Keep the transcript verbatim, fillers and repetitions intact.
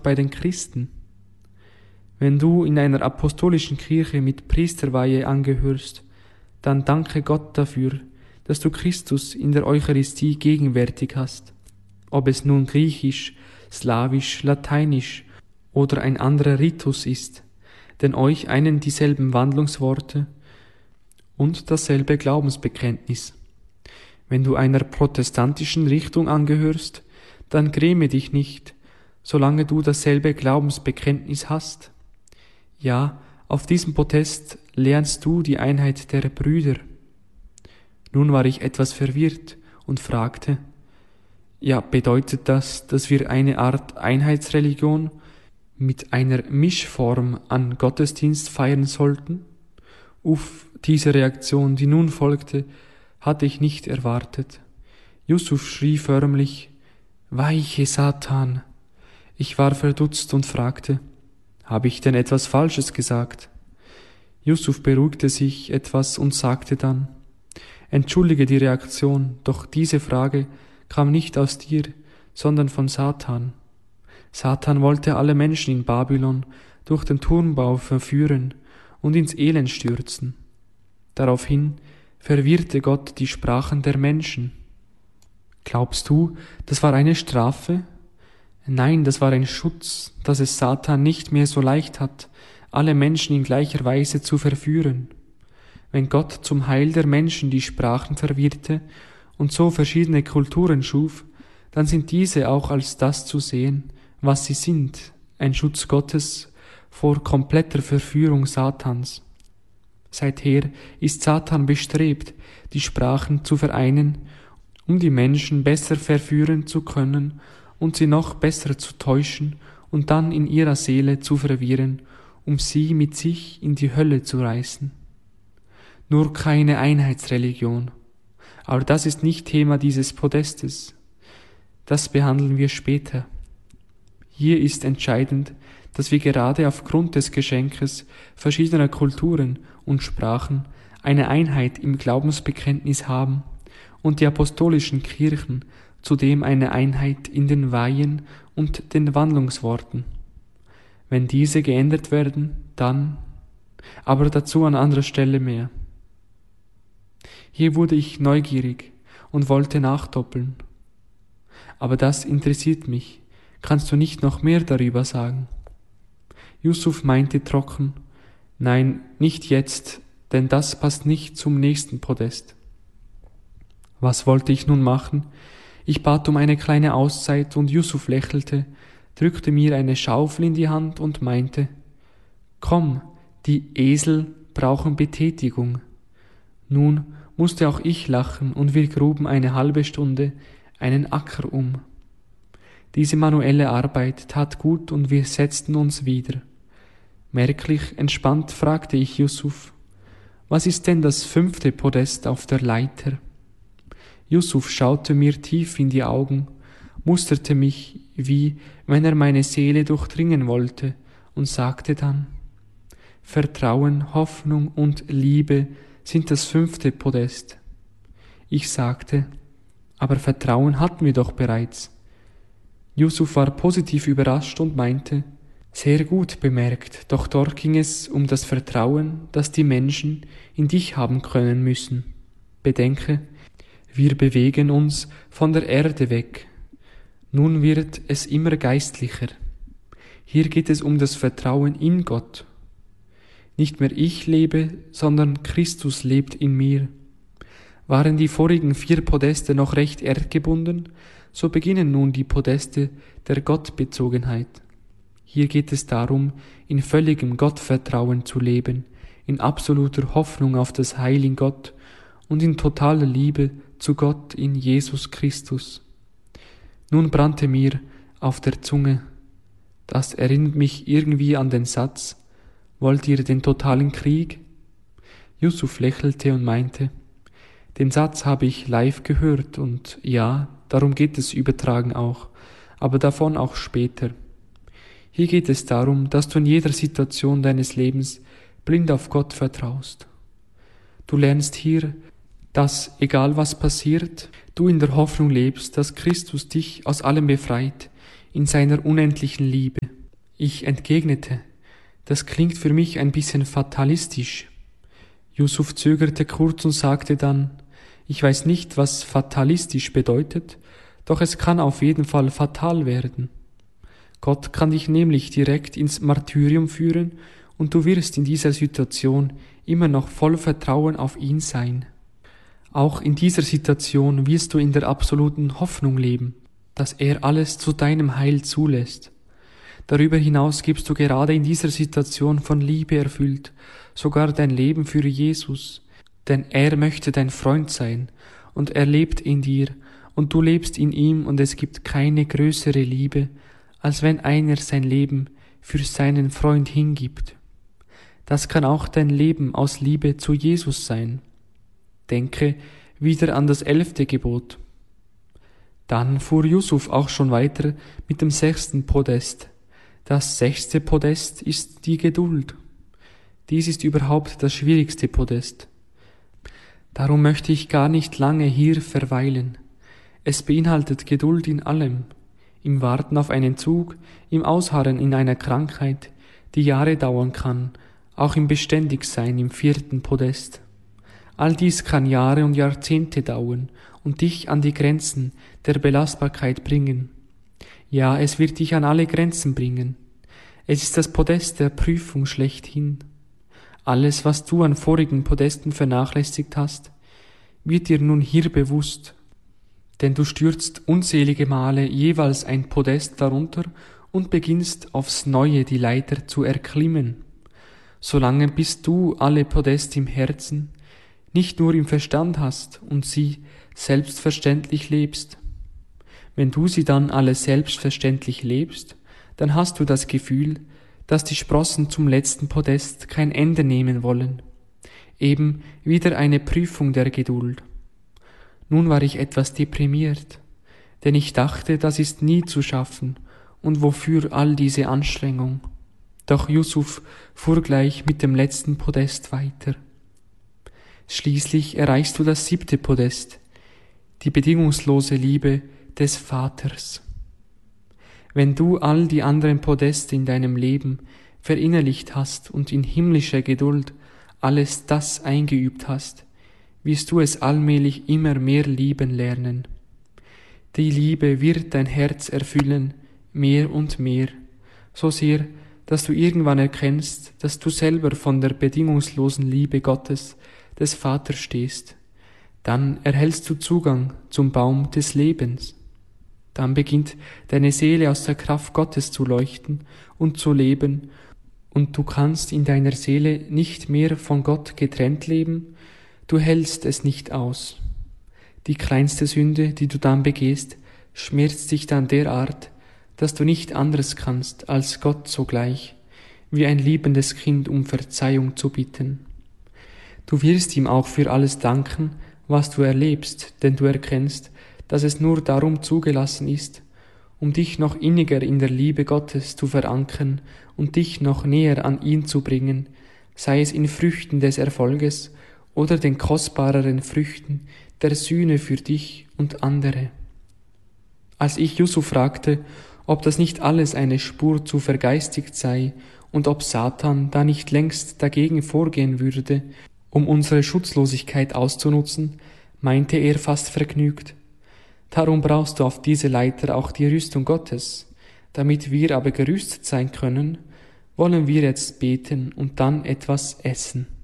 bei den Christen? Wenn du in einer apostolischen Kirche mit Priesterweihe angehörst, dann danke Gott dafür, dass du Christus in der Eucharistie gegenwärtig hast. Ob es nun griechisch, slawisch, lateinisch oder ein anderer Ritus ist, denn euch einen dieselben Wandlungsworte und dasselbe Glaubensbekenntnis. Wenn du einer protestantischen Richtung angehörst, dann gräme dich nicht, solange du dasselbe Glaubensbekenntnis hast. Ja, auf diesem Podest lernst du die Einheit der Brüder. Nun war ich etwas verwirrt und fragte, ja, bedeutet das, dass wir eine Art Einheitsreligion mit einer Mischform an Gottesdienst feiern sollten? Uff, diese Reaktion, die nun folgte, hatte ich nicht erwartet. Yusuf schrie förmlich, »Weiche Satan!« Ich war verdutzt und fragte, »Habe ich denn etwas Falsches gesagt?« Yusuf beruhigte sich etwas und sagte dann, »Entschuldige die Reaktion, doch diese Frage kam nicht aus dir, sondern von Satan. Satan wollte alle Menschen in Babylon durch den Turmbau verführen und ins Elend stürzen. Daraufhin verwirrte Gott die Sprachen der Menschen. Glaubst du, das war eine Strafe? Nein, das war ein Schutz, dass es Satan nicht mehr so leicht hat, alle Menschen in gleicher Weise zu verführen. Wenn Gott zum Heil der Menschen die Sprachen verwirrte und so verschiedene Kulturen schuf, dann sind diese auch als das zu sehen, was sie sind, ein Schutz Gottes vor kompletter Verführung Satans. Seither ist Satan bestrebt, die Sprachen zu vereinen, um die Menschen besser verführen zu können und sie noch besser zu täuschen und dann in ihrer Seele zu verwirren, um sie mit sich in die Hölle zu reißen. Nur keine Einheitsreligion. Aber das ist nicht Thema dieses Podestes. Das behandeln wir später. Hier ist entscheidend, dass wir gerade aufgrund des Geschenkes verschiedener Kulturen und Sprachen eine Einheit im Glaubensbekenntnis haben und die apostolischen Kirchen zudem eine Einheit in den Weihen und den Wandlungsworten. Wenn diese geändert werden, dann, aber dazu an anderer Stelle mehr. Hier wurde ich neugierig und wollte nachdoppeln. Aber das interessiert mich. Kannst du nicht noch mehr darüber sagen? Yusuf meinte trocken, nein, nicht jetzt, denn das passt nicht zum nächsten Podest. Was wollte ich nun machen? Ich bat um eine kleine Auszeit und Yusuf lächelte, drückte mir eine Schaufel in die Hand und meinte, komm, die Esel brauchen Betätigung. Nun musste auch ich lachen und wir gruben eine halbe Stunde einen Acker um. Diese manuelle Arbeit tat gut und wir setzten uns wieder. Merklich entspannt fragte ich Yusuf, was ist denn das fünfte Podest auf der Leiter? Yusuf schaute mir tief in die Augen, musterte mich, wie wenn er meine Seele durchdringen wollte, und sagte dann, Vertrauen, Hoffnung und Liebe sind das fünfte Podest. Ich sagte, aber Vertrauen hatten wir doch bereits. Yusuf war positiv überrascht und meinte, sehr gut bemerkt, doch dort ging es um das Vertrauen, das die Menschen in dich haben können müssen. Bedenke, wir bewegen uns von der Erde weg. Nun wird es immer geistlicher. Hier geht es um das Vertrauen in Gott. Nicht mehr ich lebe, sondern Christus lebt in mir. Waren die vorigen vier Podeste noch recht erdgebunden, so beginnen nun die Podeste der Gottbezogenheit. Hier geht es darum, in völligem Gottvertrauen zu leben, in absoluter Hoffnung auf das Heil in Gott und in totaler Liebe zu Gott in Jesus Christus. Nun brannte mir auf der Zunge, das erinnert mich irgendwie an den Satz, wollt ihr den totalen Krieg? Yusuf lächelte und meinte, den Satz habe ich live gehört und ja, darum geht es übertragen auch, aber davon auch später. Hier geht es darum, dass du in jeder Situation deines Lebens blind auf Gott vertraust. Du lernst hier, dass, egal was passiert, du in der Hoffnung lebst, dass Christus dich aus allem befreit, in seiner unendlichen Liebe. Ich entgegnete, das klingt für mich ein bisschen fatalistisch. Yusuf zögerte kurz und sagte dann, ich weiß nicht, was fatalistisch bedeutet, doch es kann auf jeden Fall fatal werden. Gott kann dich nämlich direkt ins Martyrium führen und du wirst in dieser Situation immer noch voll Vertrauen auf ihn sein. Auch in dieser Situation wirst du in der absoluten Hoffnung leben, dass er alles zu deinem Heil zulässt. Darüber hinaus gibst du gerade in dieser Situation von Liebe erfüllt, sogar dein Leben für Jesus, denn er möchte dein Freund sein und er lebt in dir und du lebst in ihm und es gibt keine größere Liebe, als wenn einer sein Leben für seinen Freund hingibt. Das kann auch dein Leben aus Liebe zu Jesus sein. Denke wieder an das elfte Gebot. Dann fuhr Yusuf auch schon weiter mit dem sechsten Podest. Das sechste Podest ist die Geduld. Dies ist überhaupt das schwierigste Podest. Darum möchte ich gar nicht lange hier verweilen. Es beinhaltet Geduld in allem, im Warten auf einen Zug, im Ausharren in einer Krankheit, die Jahre dauern kann, auch im Beständigsein im vierten Podest. All dies kann Jahre und Jahrzehnte dauern und dich an die Grenzen der Belastbarkeit bringen. Ja, es wird dich an alle Grenzen bringen. Es ist das Podest der Prüfung schlechthin. Alles, was du an vorigen Podesten vernachlässigt hast, wird dir nun hier bewusst, denn du stürzt unzählige Male jeweils ein Podest darunter und beginnst aufs Neue die Leiter zu erklimmen. Solange bis du alle Podeste im Herzen, nicht nur im Verstand hast und sie selbstverständlich lebst. Wenn du sie dann alle selbstverständlich lebst, dann hast du das Gefühl, dass die Sprossen zum letzten Podest kein Ende nehmen wollen. Eben wieder eine Prüfung der Geduld. Nun war ich etwas deprimiert, denn ich dachte, das ist nie zu schaffen und wofür all diese Anstrengung. Doch Yusuf fuhr gleich mit dem letzten Podest weiter. Schließlich erreichst du das siebte Podest, die bedingungslose Liebe des Vaters. Wenn du all die anderen Podeste in deinem Leben verinnerlicht hast und in himmlischer Geduld alles das eingeübt hast, wirst du es allmählich immer mehr lieben lernen. Die Liebe wird dein Herz erfüllen, mehr und mehr, so sehr, dass du irgendwann erkennst, dass du selber von der bedingungslosen Liebe Gottes, des Vaters stehst. Dann erhältst du Zugang zum Baum des Lebens. Dann beginnt deine Seele aus der Kraft Gottes zu leuchten und zu leben, und du kannst in deiner Seele nicht mehr von Gott getrennt leben, du hältst es nicht aus. Die kleinste Sünde, die du dann begehst, schmerzt dich dann derart, dass du nicht anderes kannst, als Gott sogleich, wie ein liebendes Kind um Verzeihung zu bitten. Du wirst ihm auch für alles danken, was du erlebst, denn du erkennst, dass es nur darum zugelassen ist, um dich noch inniger in der Liebe Gottes zu verankern und dich noch näher an ihn zu bringen, sei es in Früchten des Erfolges oder den kostbareren Früchten der Sühne für dich und andere. Als ich Yusuf fragte, ob das nicht alles eine Spur zu vergeistigt sei und ob Satan da nicht längst dagegen vorgehen würde, um unsere Schutzlosigkeit auszunutzen, meinte er fast vergnügt: Darum brauchst du auf diese Leiter auch die Rüstung Gottes. Damit wir aber gerüstet sein können, wollen wir jetzt beten und dann etwas essen.